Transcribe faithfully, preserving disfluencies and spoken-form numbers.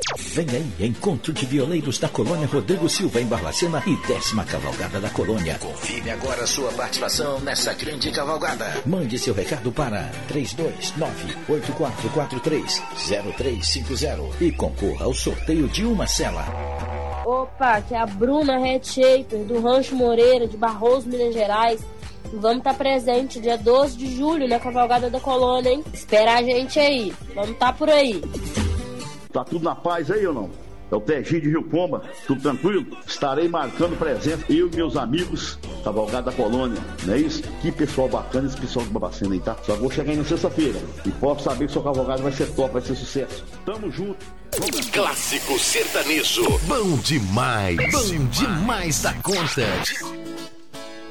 Vem aí, Encontro de Violeiros da Colônia Rodrigo Silva em Barbacena e décima Cavalgada da Colônia. Confirme agora a sua participação nessa grande cavalgada. Mande seu recado para três dois nove, oito quatro quatro três, zero três cinco zero e concorra ao sorteio de uma cela. Opa, que é a Bruna Head Shaper do Rancho Moreira de Barroso, Minas Gerais. Vamos estar presente dia doze de julho na Cavalgada da Colônia, hein? Espera a gente aí. Vamos estar por aí. Tá tudo na paz aí ou não? É o Teginho de Rio Pomba, tudo tranquilo? Estarei marcando presença, eu e meus amigos, Cavalgada da Colônia, não é isso? Que pessoal bacana esse pessoal de Barbacena aí, tá? Só vou chegar aí na sexta-feira e posso saber que sua cavalgada vai ser top, vai ser sucesso. Tamo junto. Clássico sertanejo. Bom demais. Bom demais da conta.